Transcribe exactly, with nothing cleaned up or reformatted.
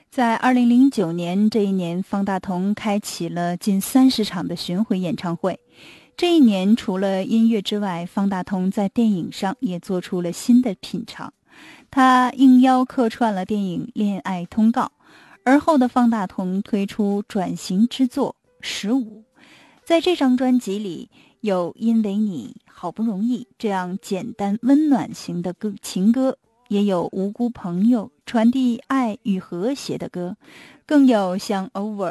在二零零九年这一年，方大同开启了近三十场的巡回演唱会。这一年，除了音乐之外，方大同在电影上也做出了新的品尝。他应邀客串了电影《恋爱通告》，而后的方大同推出转型之作《十五》。在这张专辑里，有《因为你好不容易》这样简单温暖型的歌情歌，也有《无辜朋友》传递爱与和谐的歌，更有像《Over》